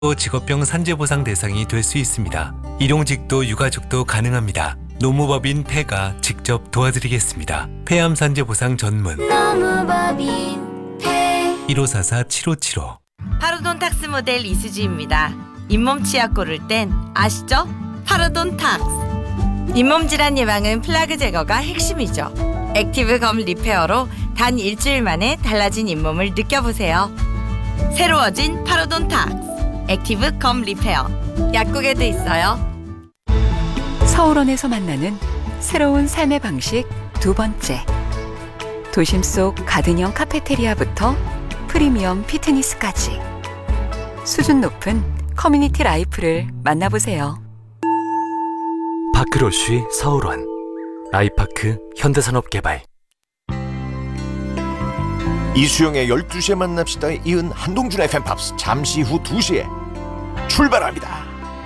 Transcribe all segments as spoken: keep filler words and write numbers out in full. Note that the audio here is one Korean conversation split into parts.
또 직업병 산재보상 대상이 될 수 있습니다. 일용직도 유가족도 가능합니다. 노무법인 폐가 직접 도와드리겠습니다. 폐암 산재보상 전문 노무법인 폐 일오사사 칠오칠오. 파로돈탁스 모델 이수지입니다. 잇몸 치약 고를 땐 아시죠? 파로돈탁스. 잇몸 질환 예방은 플라그 제거가 핵심이죠. 액티브 검 리페어로 단 일주일 만에 달라진 잇몸을 느껴보세요. 새로워진 파로돈탁스 액티브 검 리페어. 약국에도 있어요. 서울원에서 만나는 새로운 삶의 방식 두 번째. 도심 속 가든형 카페테리아부터 프리미엄 피트니스까지 수준 높은 커뮤니티 라이프를 만나보세요. 파크로쉬 서울원 아이파크 현대산업개발. 이수영의 열두 시에 만납시다에 이은 한동준의 팬팝스 잠시 후 두 시에 출발합니다.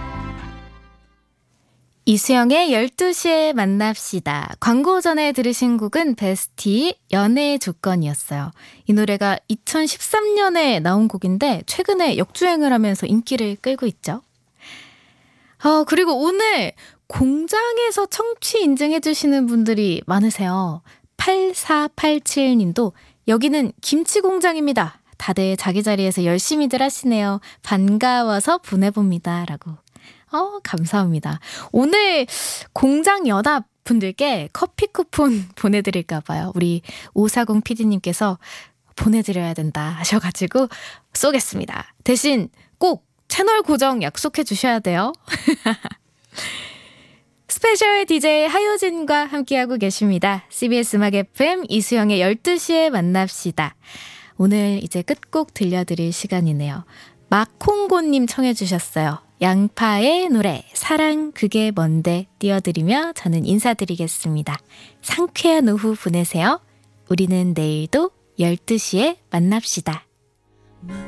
이수영의 열두 시에 만납시다. 광고 전에 들으신 곡은 베스티 연애의 조건이었어요. 이 노래가 이천십삼 년에 나온 곡인데 최근에 역주행을 하면서 인기를 끌고 있죠. 어, 그리고 오늘 공장에서 청취 인증해 주시는 분들이 많으세요. 팔사팔칠 님도 여기는 김치 공장입니다. 다들 자기 자리에서 열심히들 하시네요. 반가워서 보내봅니다. 라고. 어, 감사합니다. 오늘 공장 연합 분들께 커피 쿠폰 보내드릴까 봐요. 우리 오사공 피디님께서 보내드려야 된다 하셔가지고 쏘겠습니다. 대신 꼭 채널 고정 약속해 주셔야 돼요. 스페셜 디제이 하효진과 함께하고 계십니다. 씨비에스 음악 에프엠 이수영의 열두 시에 만납시다. 오늘 이제 끝곡 들려드릴 시간이네요. 마콩고님 청해 주셨어요. 양파의 노래 사랑 그게 뭔데 띄워드리며 저는 인사드리겠습니다. 상쾌한 오후 보내세요. 우리는 내일도 열두 시에 만납시다.